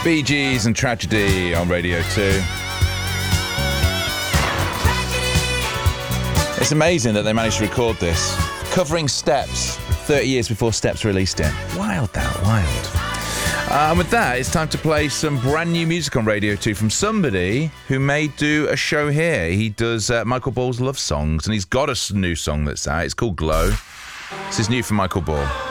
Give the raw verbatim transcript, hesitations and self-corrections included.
Bee Gees and Tragedy on Radio two. It's amazing that they managed to record this. Covering Steps, thirty years before Steps released it. Wild, that, wild. Uh, and with that, it's time to play some brand new music on Radio two from somebody who may do a show here. He does uh, Michael Ball's love songs, and he's got a new song that's out. It's called Glow. This is new from Michael Ball.